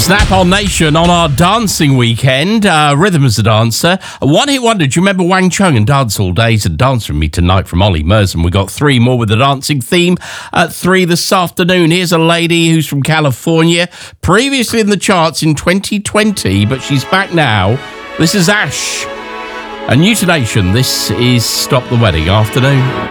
Snap on Nation on our dancing weekend. Rhythm as a dancer. A one-hit wonder. Do you remember Wang Chung and Dance All Days? And Dance With Me Tonight from Ollie Merson. We got three more with the dancing theme at 3 this afternoon. Here's a lady who's from California, previously in the charts in 2020, but she's back now. This is Ash. A new to Nation. This is Stop the Wedding Afternoon.